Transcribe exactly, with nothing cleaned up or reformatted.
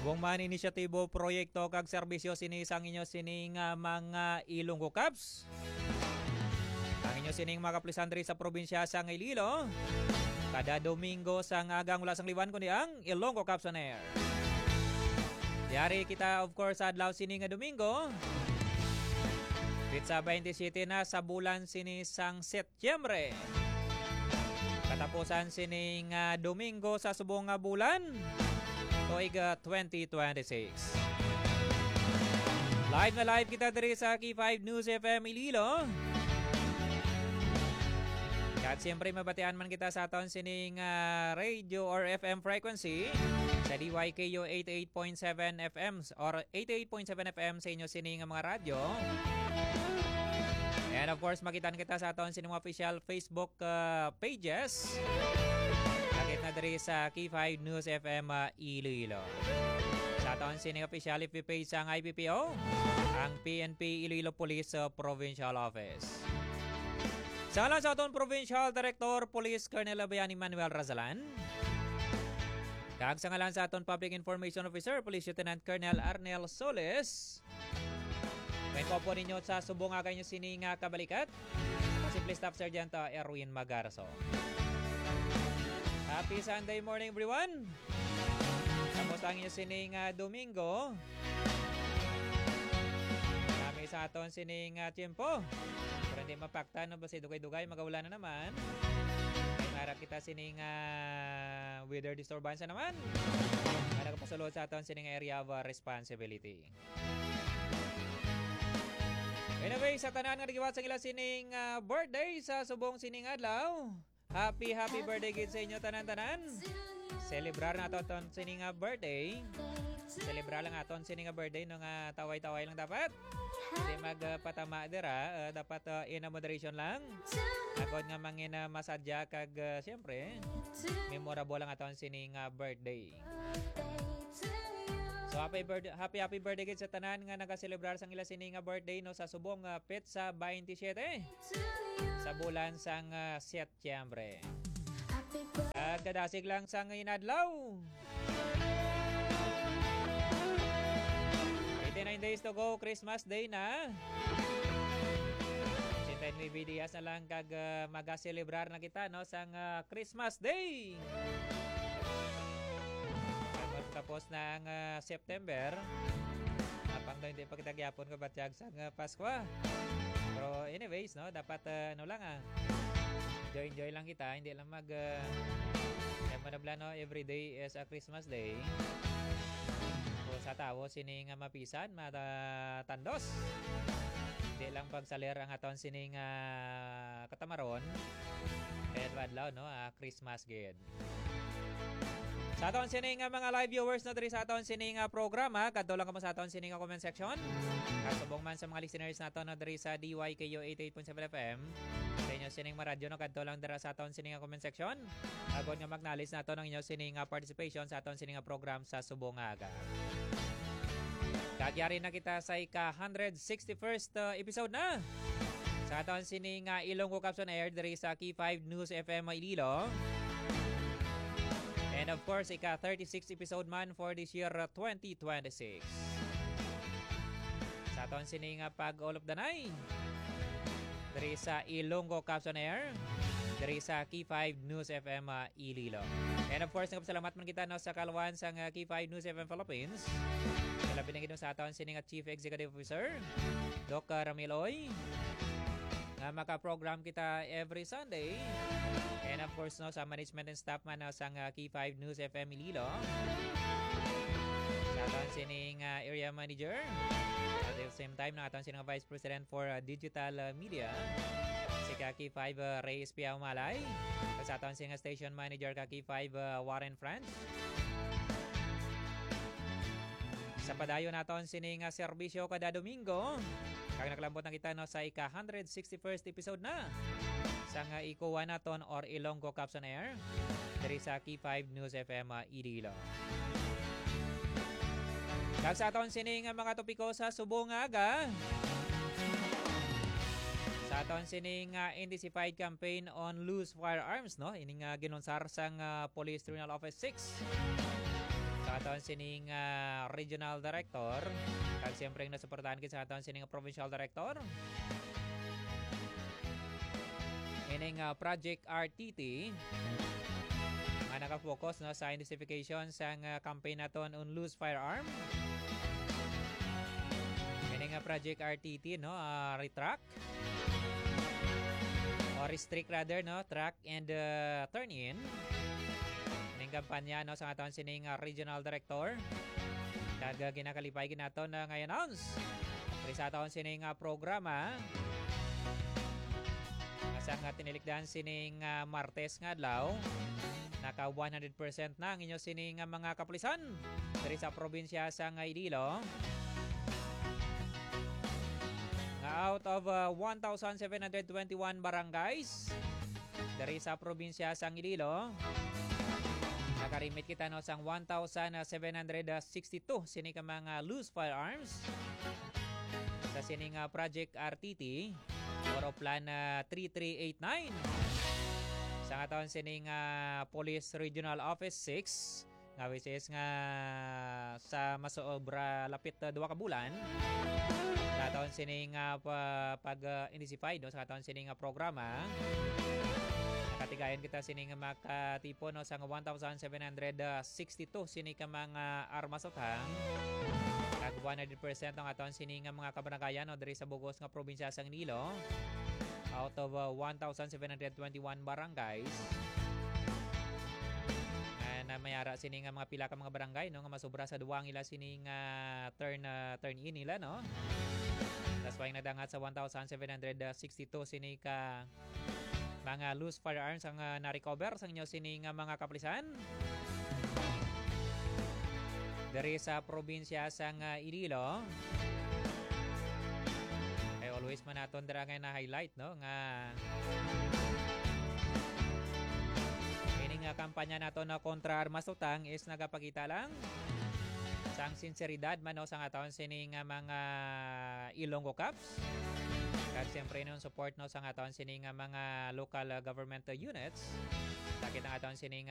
Subong man inisyatibo, proyekto kag serbisyo sinisang inyo sining uh, mga Ilonggo Caps. Ang inyo sining mga kaplisan diri sa probinsya sa Iloilo. Kada Domingo sa agang wala sang liwan kundi ang Ilonggo Caps on Air. Yari kita of course adlaw sining nga Domingo. Pitsa twenty-seven na sa bulan sinisang Setyembre. Katapusan sining uh, Domingo sa subong nga bulan. Tuig twenty twenty-six. Live na live kita diri sa K five News F M Iloilo. At siyempre mabatian man kita sa aton sining uh, radio or F M frequency sa D Y K U eighty-eight point seven F M or eighty-eight point seven F M sa inyo sining mga radyo. And of course makitaan kita sa aton sining official Facebook uh, pages. Nakit na diri sa K five News F M uh, Iloilo. Sa aton sining official F B page sa I P P O, ang P N P Iloilo Police uh, Provincial Office. Sa ngalan sa aton Provincial Director Police Colonel Bayani Manuel Razalan. Kag sa ngalan sa aton Public Information Officer Police Lieutenant Colonel Arnel Soles. May po ninyo sa subong aga nyo sining uh, kabalikat. Simple Staff Sergeant uh, Erwin Magarso. Happy Sunday morning everyone. Kamusta ang inyo sining uh, Domingo? Kami sa aton sining uh, tiempo. Pero hindi mapakta no basi dugay-dugay magawala na naman. Ay marap kita sining uh, weather disturbance na naman. Para kapasulod sa aton sining area of uh, responsibility. Anyway, sa tanan nga giwat sa ila sining uh, birthday sa subong sining adlaw. Happy happy birthday gid sa inyo tanan-tanan. Celebrar na aton sining uh, birthday. Celebrar lang aton sining uh, birthday no nga taway-taway lang dapat. Hindi magpatama uh, dira, uh, dapat uh, in a moderation lang. Agod nga mangin uh, masadya kag uh, siyempre memorable lang aton sining uh, birthday. So happy birthday, happy happy birthday gid sa tanan nga nagaselebrar sang ila sining uh, birthday no sa subong uh, petsa twenty-seven sa bulan sang uh, Setyembre. At kadasig lang sang inadlaw. eighty-nine days to go, Christmas Day na. Sintayin may bidiyas na lang kag uh, magaselebrar na kita no sang uh, Christmas Day. Tapos ng uh, September, apang daw hindi pa kita gyapon ko batyag sang uh, Pasko. Pero anyways, no, dapat uh, ano lang ah. Enjoy enjoy lang kita, hindi lang mag uh, manabla no every day is a Christmas Day. O sa tawo sining uh, mapisan, matatandos. Hindi lang pagsalir ang aton sining uh, katamaron. Kaya adlaw no, uh, Christmas gid. Sa aton sining uh, mga live viewers na diri sa aton sining uh, programa, kadto lang kamo sa aton sining uh, comment section. Kasubong man sa mga listeners naton na diri sa D Y K U eighty-eight point seven F M. Sa inyo sining mga radyo no kadto lang dira sa aton sining uh, comment section. Agod nga magnalis naton ang inyo sining uh, participation sa aton sining uh, program sa subong aga. Kagyari na kita sa ika one sixty-first uh, episode na. Sa aton sining uh, Ilonggo Caps on Air diri sa K five News F M Iloilo. And of course, ika thirty-sixth episode man for this year uh, twenty twenty-six. Sa aton sining uh, pag all of the night. Diri sa Ilonggo Caps on Air. Diri sa K five News F M uh, Iloilo. And of course, nagpasalamat man kita no, sa kaluan sa uh, K five News F M Philippines. Labi na gino sa aton sining uh, Chief Executive Officer, Doc Ramiloy. Nga maka-program kita every Sunday. And of course no sa management and staff man no, sa uh, K five News F M Iloilo. Sa aton sining uh, area manager. At the same time na aton sining uh, Vice President for uh, Digital uh, Media. Si K five uh, Ray Espiao Malay. Sa aton sining uh, station manager K five uh, Warren France. Sa padayon naton sining uh, serbisyo kada Domingo. Kag nakalambot na kita no sa ika one sixty-first episode na. Sang uh, ikuwan naton or Ilonggo Caps on Air diri sa K five News F M uh, Iloilo. Kag sa aton sining uh, mga topiko sa subong aga. Sa aton sining uh, intensified campaign on loose firearms no ining uh, ginunsar sang uh, Police Terminal Office six. sa aton sining uh, regional director, kag siyempre ang nasuportahan kit sa aton sining provincial director. Ining uh, Project R T T nga naka-focus no sa intensification sa uh, campaign naton on loose firearm. Ining uh, Project R T T no uh, retract or restrict rather no track and uh, turn in. Ining kampanya no sa aton sining uh, regional director. Kag uh, ginakalipay ginaton na uh, ngayon announce. Diri sa aton sining uh, programa. Sa nga tinilikdan sining uh, Martes nga adlaw, naka one hundred percent na ang inyo sining uh, mga kapulisan diri sa probinsya sa Iloilo. Nga out of uh, one thousand seven hundred twenty-one barangays diri sa probinsya sa Iloilo, nakarimit kita no sang one thousand seven hundred sixty-two sini ka mga loose firearms sa sining uh, Project R T T or plan uh, three three eight nine sa nga taon sining uh, Police Regional Office six nga which is nga sa masobra lapit uh, duwa ka bulan sa taon sining uh, pag uh, intensified no sa taon sining uh, programa. Nakatigayan kita sining uh, makatipo no sa one thousand seven hundred sixty-two sini ka mga armas utang. Kag one hundred percent ang aton sining mga kabaranggayan no diri sa Bugos nga probinsya sa Iloilo. Out of uh, one thousand seven hundred twenty-one barangays. Uh, na mayara sining mga pila ka mga barangay no nga masobra sa duwang ila sining uh, turn uh, turn in nila no. That's why nadangat sa one thousand seven hundred sixty-two sini ka mga loose firearms ang uh, na-recover sa inyo sining uh, mga kapulisan. Dari sa probinsya sang uh, Iloilo. Ay always man naton dira nga na highlight no nga ini nga kampanya naton na kontra armas utang is nagapakita lang sang sinseridad man no sang aton sining nga mga Ilonggo Cups. Kag siyempre no support no sang aton sining nga mga local uh, government uh, units. Sakit ang aton sining